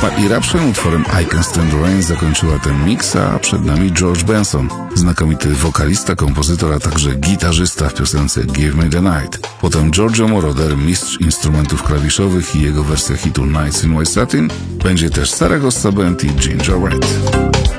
I rapszym utworem I Can Stand the Rain zakończyła ten mix, a przed nami George Benson, znakomity wokalista, kompozytor, a także gitarzysta w piosence Give Me the Night. Potem Giorgio Moroder, mistrz instrumentów klawiszowych i jego wersja hitu Nights in White Satin. Będzie też Saragossa Band i Ginger Red.